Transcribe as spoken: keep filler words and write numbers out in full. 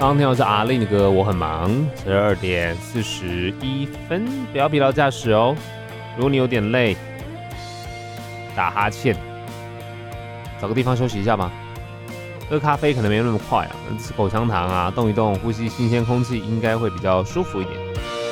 刚刚听到是阿令的歌，我很忙，十二点四十一分，不要疲劳驾驶哦。如果你有点累，打哈欠，找个地方休息一下吧。喝咖啡可能没那么快啊，吃口香糖啊，动一动，呼吸新鲜空气，应该会比较舒服一点。